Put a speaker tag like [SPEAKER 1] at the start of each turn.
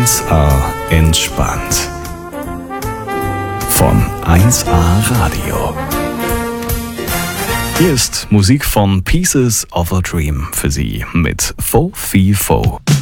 [SPEAKER 1] 1A entspannt. Von 1A Radio. Hier ist Musik von Pieces of a Dream für Sie mit Fo Fi Fo.